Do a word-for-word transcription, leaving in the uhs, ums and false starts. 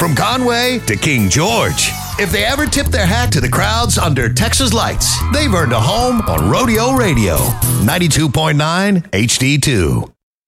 From Conway to King George. If they ever tip their hat to the crowds under Texas lights, they've earned a home on Rodeo Radio. ninety-two point nine H D two.